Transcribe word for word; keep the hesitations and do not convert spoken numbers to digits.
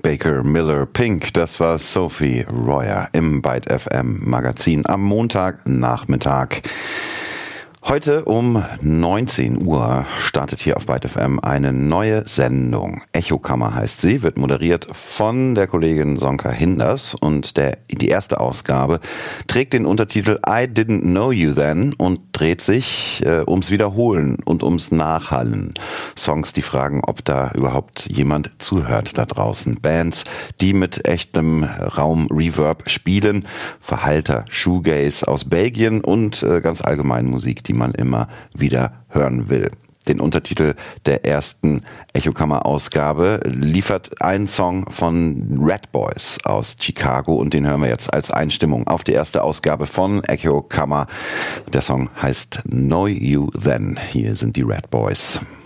Baker Miller Pink, das war Sophie Royer im Byte F M Magazin am Montagnachmittag. Heute um neunzehn Uhr startet hier auf Byte F M eine neue Sendung. Echokammer heißt sie, wird moderiert von der Kollegin Sonka Hinders und der, die erste Ausgabe trägt den Untertitel I Didn't Know You Then und dreht sich äh, ums Wiederholen und ums Nachhallen. Songs, die fragen, ob da überhaupt jemand zuhört da draußen. Bands, die mit echtem Raum-Reverb spielen, Verhalter, Shoegaze aus Belgien und äh, ganz allgemein Musik, die man immer wieder hören will. Den Untertitel der ersten Echokammer-Ausgabe liefert ein Song von Red Boys aus Chicago und den hören wir jetzt als Einstimmung auf die erste Ausgabe von Echokammer. Der Song heißt Know You Then. Hier sind die Red Boys.